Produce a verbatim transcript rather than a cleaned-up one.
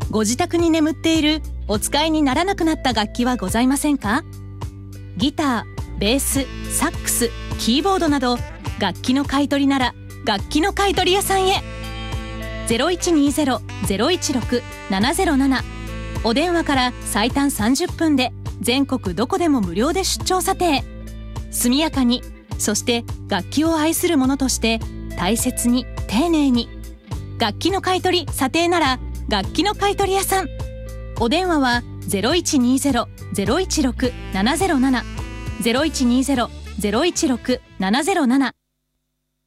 ご自宅に眠っているお使いにならなくなった楽器はございませんか？ギター、ベース、サックス、キーボードなど楽器の買い取りなら楽器の買い取り屋さんへ。 ゼロいちにゼロ ゼロいちろく ななゼロなな お電話から最短さんじゅっぷんで全国どこでも無料で出張査定。速やかに、そして楽器を愛する者として大切に丁寧に。楽器の買い取り査定なら楽器の買い取り屋さん。お電話は ゼロいちにゼロ ゼロいちろく ななゼロなな ゼロいちにゼロ ゼロいちろく ななゼロなな